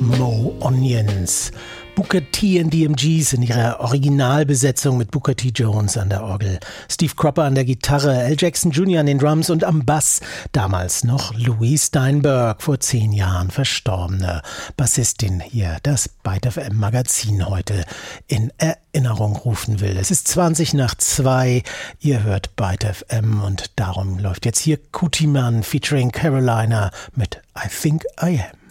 Mo Onions. Booker T and the MGs in ihrer Originalbesetzung mit Booker T. Jones an der Orgel, Steve Cropper an der Gitarre, Al Jackson Jr. an den Drums und am Bass damals noch Louise Steinberg, vor 10 Jahren verstorbene Bassistin, hier das Byte FM Magazin heute in Erinnerung rufen will. Es ist 2:20, ihr hört Byte FM und darum läuft jetzt hier Kutiman featuring Carolina mit I Think I Am.